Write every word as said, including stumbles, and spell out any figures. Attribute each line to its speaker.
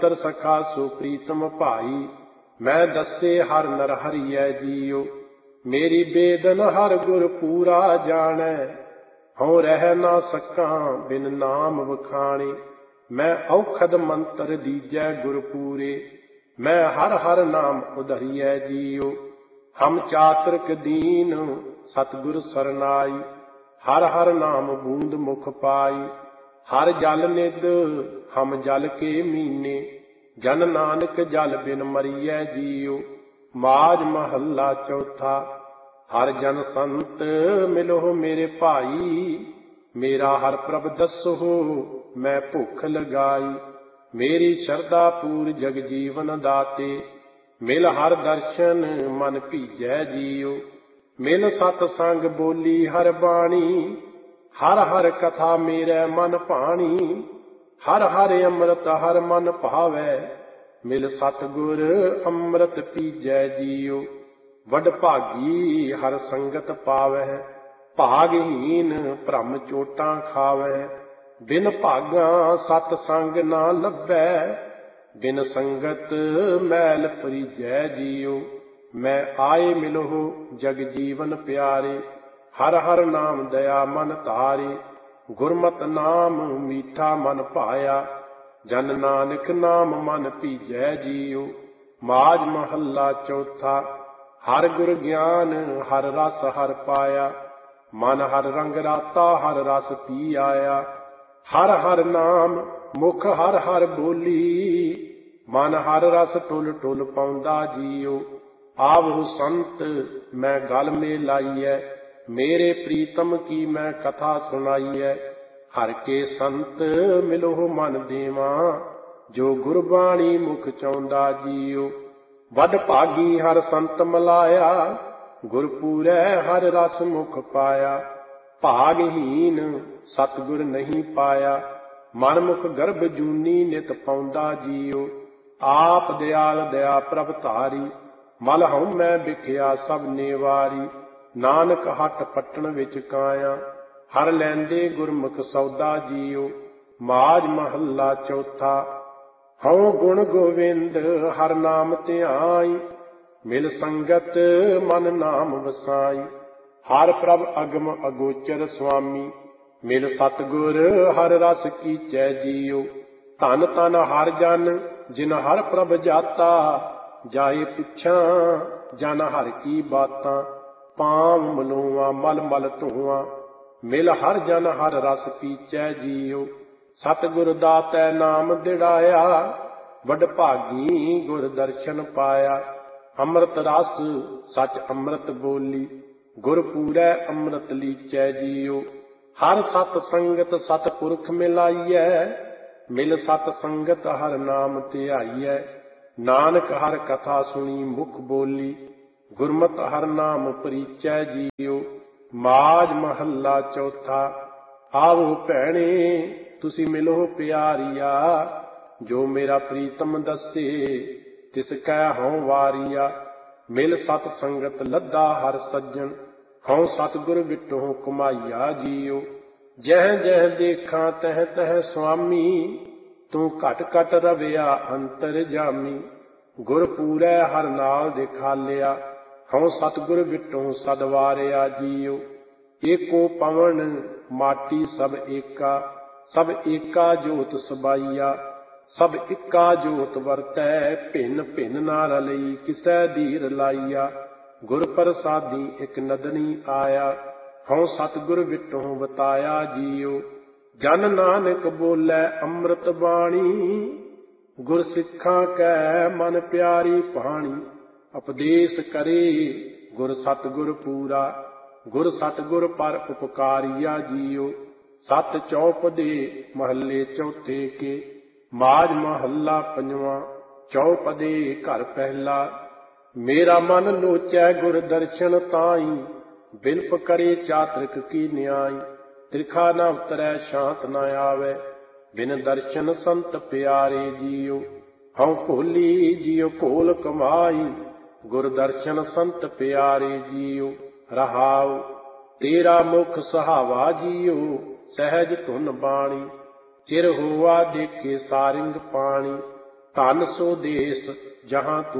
Speaker 1: ਪੁੱਤਰ ਸਖਾ ਸੋ ਪ੍ਰੀਤਮ ਭਾਈ। ਮੈਂ ਦੱਸੇ ਹਰ ਨਰ ਹਰੀਐ ਜੀਉ, ਮੇਰੀ ਬੇਦਨ ਹਰ ਗੁਰ ਪੂਰਾ ਜਾਣੈ। ਹਉ ਰਹਿ ਨਾ ਸਕਾਂ ਬਿਨ ਨਾਮ ਵਖਾਣੇ, ਮੈਂ ਔਖਦ ਮੰਤਰ ਦੀਜੈ ਗੁਰ ਪੂਰੇ। ਮੈਂ ਹਰ ਹਰ ਨਾਮ ਉਧਰੀਐ ਜੀਉ, ਹਮ ਚਾਤ੍ਰਿਕ ਦੀਨ ਸਤਿਗੁਰ ਸਰਨਾਈ। ਹਰ ਹਰ ਨਾਮ ਬੂੰਦ ਮੁਖ ਪਾਈ, ਹਰ ਜਲ ਨਿਧ ਹਮ ਜਲ ਕੇ ਮੀਨੇ। ਜਨ ਨਾਨਕ ਜਲ ਬਿਨ ਮਰੀਐ ਜੀਉ, ਮਾਝ ਮਹੱਲਾ ਚੌਥਾ। ਹਰ ਜਨ ਸੰਤ ਮਿਲੋ ਮੇਰੇ ਭਾਈ, ਮੇਰਾ ਹਰ ਪ੍ਰਭ ਦੱਸੋ ਮੈਂ ਭੁੱਖ ਲਗਾਈ। ਮੇਰੀ ਸ਼ਰਧਾ ਪੂਰ ਜਗ ਜੀਵਨ ਦਾਤੇ, ਮਿਲ ਹਰ ਦਰਸ਼ਨ ਮਨ ਭੀਜੈ ਜੀਉ। ਮਿਲ ਸਤ ਸੰਗ ਬੋਲੀ ਹਰ ਬਾਣੀ, ਹਰ ਹਰ ਕਥਾ ਮੇਰੇ ਮਨ ਭਾਣੀ। ਹਰ ਹਰ ਅੰਮ੍ਰਿਤ ਹਰ ਮਨ ਭਾਵੈ, ਮਿਲ ਸਤਿਗੁਰ ਅੰਮ੍ਰਿਤ ਪੀਜੈ ਜੀਉ। ਵਡ ਭਾਗੀ ਹਰ ਸੰਗਤ ਪਾਵੈ, ਭਾਗਹੀਨ ਭ੍ਰਮ ਚੋਟਾਂ ਖਾਵੈ। ਬਿਨ ਭਾਗਾਂ ਸਤ ਸੰਗ ਨਾ ਲੱਭੈ, ਬਿਨ ਸੰਗਤ ਮੈਲ ਪਰੀਜੈ ਜੀਉ। ਮੈਂ ਆਏ ਮਿਲੋ ਜਗ ਜੀਵਨ ਪਿਆਰੇ, ਹਰ ਹਰ ਨਾਮ ਦਇਆ ਮਨ ਧਾਰੇ। ਗੁਰਮਤਿ ਨਾਮ ਮੀਠਾ ਮਨ ਭਾਇਆ, ਜਨ ਨਾਨਕ ਨਾਮ ਮਨ ਭੀਜੈ ਜੀਉ। ਮਾਝ ਮਹੱਲਾ ਚੌਥਾ। ਹਰ ਗੁਰ ਗਿਆਨ ਹਰ ਰਸ ਹਰ ਪਾਇਆ, ਮਨ ਹਰ ਰੰਗ ਰਾਤਾ ਹਰ ਰਸ ਪੀ ਆਇਆ। ਹਰ ਹਰ ਨਾਮ ਮੁਖ ਹਰ ਹਰ ਬੋਲੀ, ਮਨ ਹਰ ਰਸ ਟੁਲ ਟੁਲ ਪਾਉਂਦਾ ਜੀਉ। ਆਵਹੁ ਸੰਤ ਮੈਂ ਗਲ ਮੇ ਲਾਈਐ, ਮੇਰੇ ਪ੍ਰੀਤਮ ਕੀ ਮੈਂ ਕਥਾ ਸੁਣਾਈਐ। ਹਰ ਕੇ ਸੰਤ ਮਿਲੋ ਮਨ ਦੇਵਾ, ਜੋ ਗੁਰਬਾਣੀ ਮੁਖ ਚਾਹੁੰਦਾ ਜੀਉ। ਵੱਡ ਭਾਗੀ ਹਰ ਸੰਤ ਮਿਲਾਇਆ, ਗੁਰ ਪੂਰੈ ਹਰ ਰਸ ਮੁਖ ਪਾਇਆ। ਭਾਗਹੀਨ ਸਤਿਗੁਰ ਨਹੀਂ ਪਾਇਆ, ਮਨ ਮੁਖ ਗਰਭ ਜੂਨੀ ਨਿਤ ਪਾਉਂਦਾ ਜੀਉ। ਆਪ ਦਿਆਲ ਦਇਆ ਪ੍ਰਭ ਧਾਰੀ, ਮਲ ਹਉਮੈ ਵਿਖਿਆ ਸਭ ਨਿਵਾਰੀ। ਨਾਨਕ ਹੱਟ ਪੱਟਣ ਵਿੱਚ ਕਾਇਆ, ਹਰ ਲੈਂਦੇ ਗੁਰਮੁਖ ਸੌਦਾ ਜੀਉ। ਮਾਝ ਮਹੱਲਾ ਚੌਥਾ। ਹਉ ਗੁਣ ਗੋਵਿੰਦ ਹਰ ਨਾਮ ਧਿਆਈ, ਮਿਲ ਸੰਗਤ ਮਨ ਨਾਮ ਵਸਾਈ। ਹਰ ਪ੍ਰਭ ਅਗਮ ਅਗੋਚਰ ਸੁਆਮੀ, ਮਿਲ ਸਤਿਗੁਰ ਹਰ ਰਸ ਕੀਚੈ ਜੀਉ। ਧਨ ਧਨ ਹਰ ਜਨ ਜਿਨ ਹਰ ਪ੍ਰਭ ਜਾਤਾ, ਜਾਏ ਪੁੱਛਾਂ ਜਨ ਹਰ ਕੀ ਬਾਤਾਂ। ਪਾਵ ਮਲੋਆ ਮਲ ਮਲ ਧੋਆ, ਮਿਲ ਹਰ ਜਨ ਹਰ ਰਸ ਪੀਚੈ ਜੀਉ। ਸਤਿਗੁਰ ਦਾਤੈ ਨਾਮ ਦਿੜਾਇਆ, ਵਡ ਭਾਗੀ ਗੁਰ ਦਰਸ਼ਨ ਪਾਇਆ। ਅੰਮ੍ਰਿਤ ਰਸ ਸਚ ਅੰਮ੍ਰਿਤ ਬੋਲੀ, ਗੁਰ ਪੂਰੈ ਅੰਮ੍ਰਿਤ ਲੀਚੈ ਜੀਉ। ਹਰ ਸਤ ਸੰਗਤ ਸਤ ਪੁਰਖ ਮਿਲਾਈਐ, ਮਿਲ ਸਤ ਸੰਗਤ ਹਰ ਨਾਮ ਧਿਆਈਐ। ਨਾਨਕ ਹਰ ਕਥਾ ਸੁਣੀ ਮੁਖ ਬੋਲੀ, ਗੁਰਮਤਿ ਹਰ ਨਾਮ ਪਰੀਚੈ ਜੀਉ। ਮਾਝ ਮਹੱਲਾ ਚੌਥਾ। ਆਵੋ ਭੈਣੇ ਤੁਸੀਂ ਮਿਲੋ ਪਿਆਰੀਆ, ਜੋ ਮੇਰਾ ਪ੍ਰੀਤਮ ਦੱਸੇ ਤਿਸ ਕੈ ਹਉ ਵਾਰੀਆ। ਮਿਲ ਸਤ ਸੰਗਤ ਲੱਦਾ ਹਰ ਸੱਜਣ, ਹਉ ਸਤਿਗੁਰ ਵਿਟੋ ਕਮਾਈਆ ਜੀਉ। ਜਹ ਜਹ ਦੇਖਾਂ ਤਹ ਤਹ ਸੁਆਮੀ, ਤੂੰ ਘਟ ਘਟ ਰਵਿਆ ਅੰਤਰ ਜਾਮੀ। ਗੁਰ ਪੂਰੈ ਹਰ ਨਾਲ ਦਿਖਾਲਿਆ, ਹਉ ਸਤਿਗੁਰ ਵਿਟੋ ਸਦਵਾਰਿਆ ਜੀਉ। ਏਕੋ ਪਵਨ ਮਾਟੀ ਸਭ ਏਕਾ, ਸਭ ਏਕਾ ਜੋਤ ਸਬਾਈਆ। ਸਭ ਇੱਕਾ ਜੋਤ ਵਰਤੈ, ਭਿੰਨ ਭਿੰਨ ਨਾ ਰਲਈ ਕਿਸੈ ਧੀਰ ਲਾਈਆ। ਗੁਰ ਪ੍ਰਸਾਦੀ ਇਕ ਨਦਨੀ ਆਇਆ, ਹਉ ਸਤਿਗੁਰ ਵਿਟੋ ਬਤਾਇਆ ਜੀਉ। ਜਨ ਨਾਨਕ ਬੋਲੇ ਅੰਮ੍ਰਿਤ ਬਾਣੀ, ਗੁਰ ਸਿੱਖਾਂ ਕੈ ਮਨ ਪਿਆਰੀ ਬਾਣੀ। ਉਪਦੇਸ਼ ਕਰੇ ਗੁਰ ਸਤਿਗੁਰ ਪੂਰਾ, ਗੁਰ ਸਤਿਗੁਰ ਪਰ ਉਪਕਾਰੀਆ ਜੀਉ। ਸਤ ਚੌਪਦੇ ਮਹੱਲੇ ਚੌਥੇ ਕੇ। ਮਾਝ ਮਹੱਲਾ ਪੰਜਵਾਂ। ਚੌਪਦੇ ਘਰ ਪਹਿਲਾ। ਮੇਰਾ ਮਨ ਲੋਚੈ ਗੁਰ ਦਰਸ਼ਨ ਤਾਈ, ਬਿਲਪ ਕਰੇ ਚਾਤ੍ਰਿਕ ਕੀ ਨਿਆਈ। ਤ੍ਰਿਖਾ ਨਾ ਉਤਰੈ ਸ਼ਾਂਤ ਨਾ ਆਵੈ, ਬਿਨ ਦਰਸ਼ਨ ਸੰਤ ਪਿਆਰੇ ਜੀਉ। ਹਉ ਭੋਲੀ ਜੀਉ ਭੋਲ ਕਮਾਈ, ਗੁਰ ਦਰਸ਼ਨ ਸੰਤ ਪਿਆਰੇ ਜੀਉ। ਰਹਾਉ ਤੇਰਾ ਮੁਖ ਸੁਹਾਵਾ ਜੀਉ, ਸਹਿਜ ਧੁਨ ਬਾਣੀ। ਚਿਰ ਹੋਆ ਦੇਖੇ ਸਾਰਿੰਗ ਪਾਣੀ, ਧਨ ਸੋ ਦੇਸ ਜਹਾਂ